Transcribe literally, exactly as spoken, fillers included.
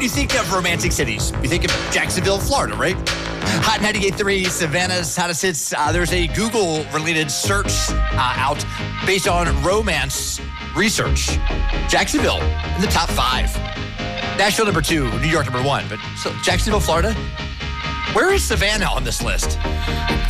when you think of romantic cities, you think of Jacksonville, Florida, right? Hot ninety-eight point three, Savannah's hottest hits. Uh, there's a Google-related search uh, out based on romance research. Jacksonville in the top five. Nashville number two, New York number one. But so Jacksonville, Florida. Where is Savannah on this list?